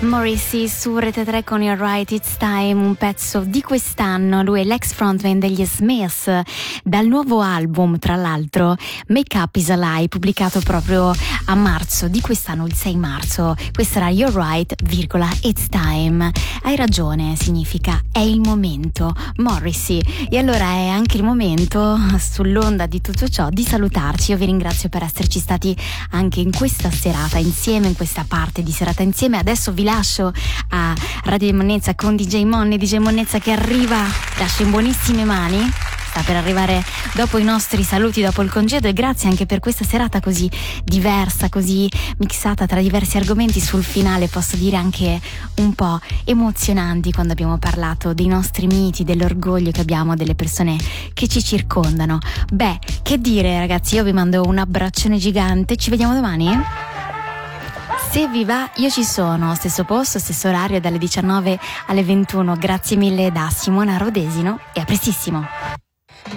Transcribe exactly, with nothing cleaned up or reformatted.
Morrissey su Rete tre con You're Right, It's Time, un pezzo di quest'anno. Lui è l'ex frontman degli Smiths, dal nuovo album, tra l'altro, Make Up Is a Lie, pubblicato proprio a marzo di quest'anno, il sei marzo. Questa era You're Right, virgola, It's Time. Hai ragione, significa è il momento, Morrissey. E allora è anche il momento, sull'onda di tutto ciò, di salutarci. Io vi ringrazio per esserci stati anche in questa serata insieme, in questa parte di serata insieme. Adesso vi lascio a Radio Monnezza con D J Monne, D J Monnezza che arriva, lascia in buonissime mani, sta per arrivare dopo i nostri saluti, dopo il congedo, e grazie anche per questa serata così diversa, così mixata tra diversi argomenti, sul finale posso dire anche un po' emozionanti, quando abbiamo parlato dei nostri miti, dell'orgoglio che abbiamo delle persone che ci circondano. Beh, che dire ragazzi, io vi mando un abbraccione gigante, ci vediamo domani? Se vi va, io ci sono, stesso posto, stesso orario, dalle diciannove alle ventuno. Grazie mille da Simona Rodesino e a prestissimo.